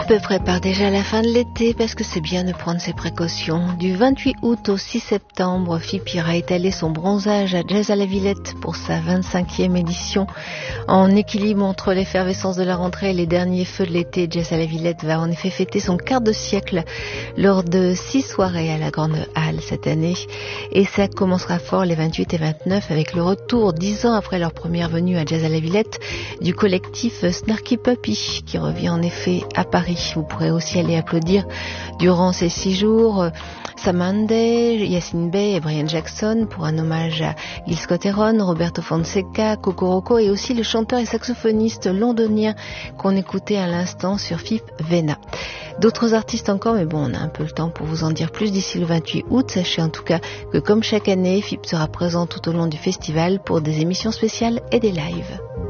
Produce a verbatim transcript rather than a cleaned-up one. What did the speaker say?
Philippe prépare déjà la fin de l'été parce que c'est bien de prendre ses précautions. Du vingt-huit août au six septembre, Philippe ira étaler son bronzage à Jazz à la Villette pour sa vingt-cinquième édition. En équilibre entre l'effervescence de la rentrée et les derniers feux de l'été, Jazz à la Villette va en effet fêter son quart de siècle lors de six soirées à la Grande Halle cette année. Et ça commencera fort les vingt-huit et vingt-neuf avec le retour, dix ans après leur première venue à Jazz à la Villette, du collectif Snarky Puppy qui revient en effet à Paris. Vous pourrez aussi aller applaudir durant ces six jours Sam Handay, Yacine Bey et Brian Jackson pour un hommage à Gil Scott-Heron, Roberto Fonseca, Coco Roco et aussi le chanteur et saxophoniste londonien qu'on écoutait à l'instant sur Philippe Vena. D'autres artistes encore, mais bon, on a un peu le temps pour vous en dire plus d'ici le vingt-huit août. Sachez en tout cas que comme chaque année, Philippe sera présent tout au long du festival pour des émissions spéciales et des lives.